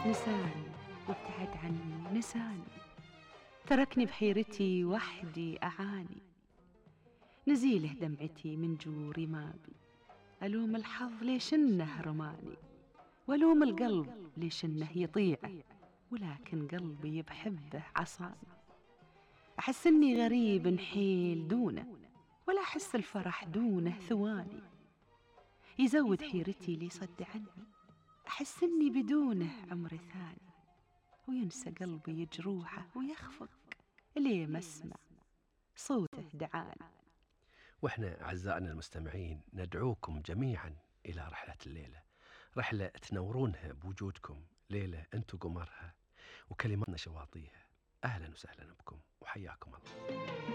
نساني وابتعد عني، نساني تركني بحيرتي وحدي أعاني. نزيله دمعتي من جوري ما بي، ألوم الحظ ليش إنه رماني، وألوم القلب ليش إنه يطيعه، ولكن قلبي بحبه عصاني. أحس إني غريب نحيل دونه، ولا أحس الفرح دونه ثواني. يزود حيرتي لي صد عني، أحس إني بدونه عمر ثاني. وينسى قلبي جروحه ويخفق ليه ما أسمع صوته دعاني. وإحنا أعزائنا المستمعين ندعوكم جميعا إلى رحلة الليلة، رحلة تنورونها بوجودكم، ليلة أنتم قمرها وكلماتنا شواطيها. أهلا وسهلا بكم وحياكم الله.